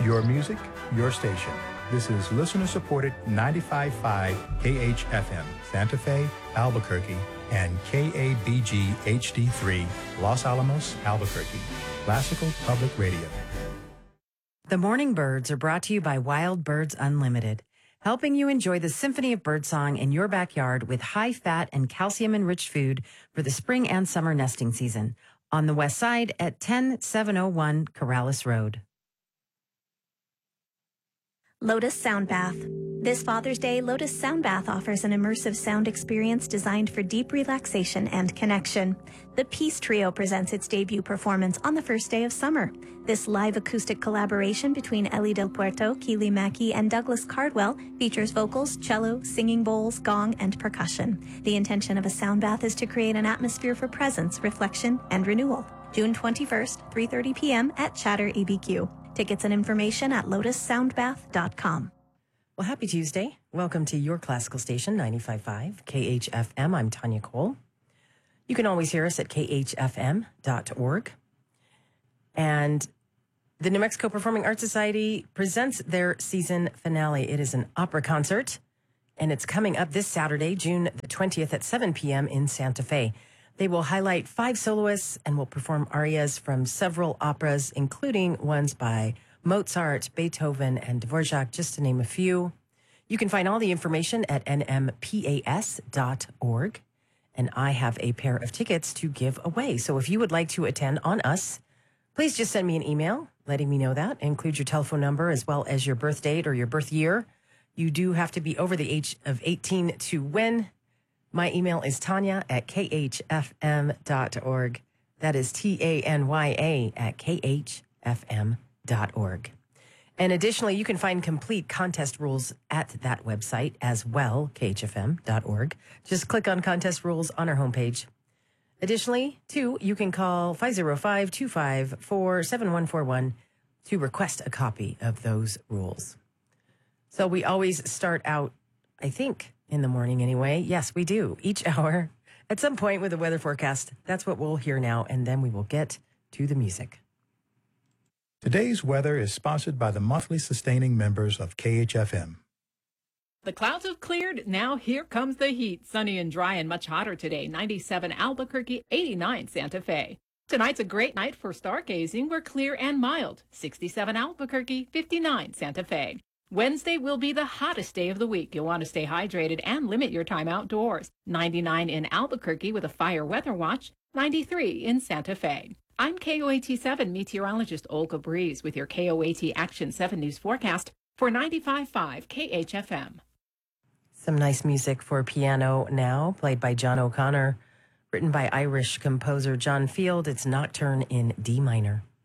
Your music, your station. This is listener-supported 95.5 KHFM, Santa Fe, Albuquerque, and KABG HD3, Los Alamos, Albuquerque. Classical Public Radio. The Morning Birds are brought to you by Wild Birds Unlimited, helping you enjoy the symphony of birdsong in your backyard with high-fat and calcium-enriched food for the spring and summer nesting season. On the west side at 10701 Corrales Road. Lotus Sound Bath. This Father's Day, Lotus Sound Bath offers an immersive sound experience designed for deep relaxation and connection. The Peace Trio presents its debut performance on the first day of summer. This live acoustic collaboration between Ellie Del Puerto, Keely Mackey, and Douglas Cardwell features vocals, cello, singing bowls, gong, and percussion. The intention of a sound bath is to create an atmosphere for presence, reflection, and renewal. June 21st, 3:30 p.m. at Chatter EBQ. Tickets and information at lotussoundbath.com. Well, happy Tuesday. Welcome to your classical station, 95.5 KHFM. I'm Tanya Cole. You can always hear us at khfm.org. And the New Mexico Performing Arts Society presents their season finale. It is an opera concert, and it's coming up this Saturday, June the 20th at 7 p.m. in Santa Fe. They will highlight 5 soloists and will perform arias from several operas, including ones by Mozart, Beethoven, and Dvorak, just to name a few. You can find all the information at nmpas.org. And I have a pair of tickets to give away. So if you would like to attend on us, please just send me an email letting me know that. Include your telephone number as well as your birth date or your birth year. You do have to be over the age of 18 to win. My email is tanya@khfm.org. That is TANYA@khfm.org. And additionally, you can find complete contest rules at that website as well, khfm.org. Just click on contest rules on our homepage. Additionally, too, you can call 505-254-7141 to request a copy of those rules. So we always start out, I think, in the morning anyway. Yes, we do. Each hour at some point with a weather forecast. That's what we'll hear now, and then we will get to the music. Today's weather is sponsored by the monthly sustaining members of KHFM. The clouds have cleared. Now here comes the heat. Sunny and dry and much hotter today. 97 Albuquerque, 89 Santa Fe. Tonight's a great night for stargazing. We're clear and mild. 67 Albuquerque, 59 Santa Fe. Wednesday will be the hottest day of the week. You'll want to stay hydrated and limit your time outdoors. 99 in Albuquerque with a fire weather watch. 93 in Santa Fe. I'm KOAT 7 meteorologist Olga Breeze with your KOAT Action 7 News forecast for 95.5 KHFM. Some nice music for piano now, played by John O'Connor, written by Irish composer John Field. It's Nocturne in D minor.